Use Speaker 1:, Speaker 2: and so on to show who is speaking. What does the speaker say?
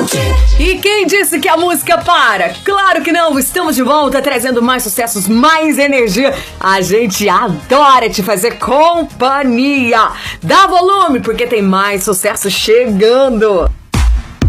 Speaker 1: E quem disse que a música para? Claro que não, estamos de volta trazendo mais sucessos, mais energia. A gente adora te fazer companhia. Dá volume porque tem mais sucesso chegando.